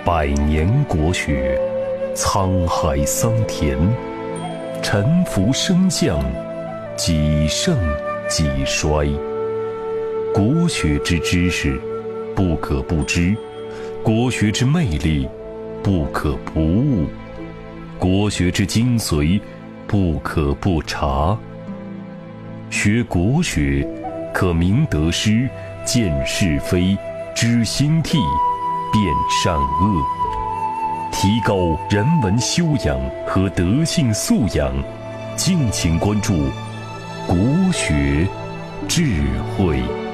百年国学，沧海桑田，沉浮升降，几盛几衰。国学之知识，不可不知；国学之魅力，不可不悟；国学之精髓，不可不察。学国学，可明得失，见是非，知兴替，辨善恶，提高人文修养和德性素养。敬请关注国学智慧。